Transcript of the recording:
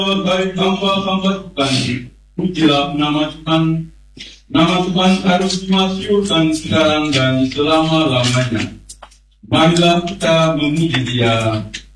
Baik hamba-hamba Tuhan, pujilah nama Tuhan harus dimasyhurkan sekarang dan selama-lamanya. Marilah kita memuji Dia,